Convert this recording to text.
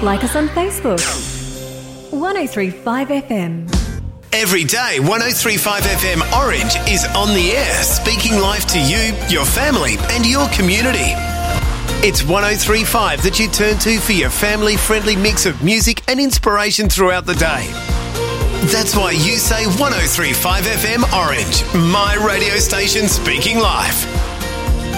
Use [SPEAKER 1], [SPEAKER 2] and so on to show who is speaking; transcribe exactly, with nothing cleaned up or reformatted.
[SPEAKER 1] Like us on Facebook. one oh three point five F M.
[SPEAKER 2] Every day, one oh three point five F M Orange is on the air, speaking life to you, your family and your community. It's one oh three point five that you turn to for your family-friendly mix of music and inspiration throughout the day. That's why you say one oh three point five F M Orange, my radio station speaking life.